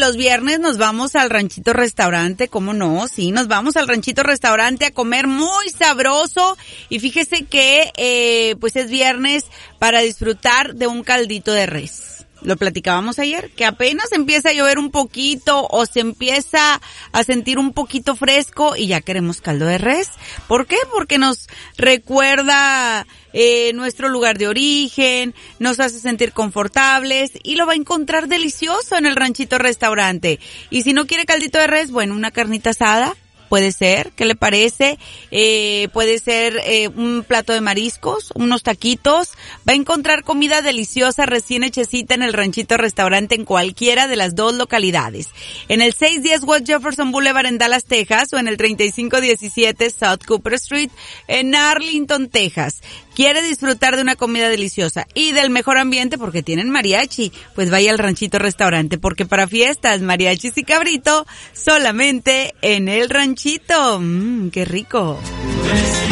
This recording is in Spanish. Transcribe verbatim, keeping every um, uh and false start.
los viernes nos vamos al Ranchito Restaurante, ¿cómo no? Sí, nos vamos al Ranchito Restaurante a comer muy sabroso. Y fíjese que, eh, pues es viernes para disfrutar de un caldito de res. Lo platicábamos ayer, que apenas empieza a llover un poquito o se empieza a sentir un poquito fresco y ya queremos caldo de res. ¿Por qué? Porque nos recuerda eh, nuestro lugar de origen, nos hace sentir confortables y lo va a encontrar delicioso en el Ranchito Restaurante. Y si no quiere caldito de res, bueno, una carnita asada. Puede ser, ¿qué le parece? Eh, puede ser eh, un plato de mariscos, unos taquitos. Va a encontrar comida deliciosa recién hechecita en el Ranchito Restaurante en cualquiera de las dos localidades. En el seiscientos diez West Jefferson Boulevard en Dallas, Texas, o en el treinta y cinco diecisiete South Cooper Street en Arlington, Texas. ¿Quiere disfrutar de una comida deliciosa y del mejor ambiente porque tienen mariachi? Pues vaya al Ranchito Restaurante, porque para fiestas, mariachis y cabrito, solamente en el Ranchito. Mmm, qué rico.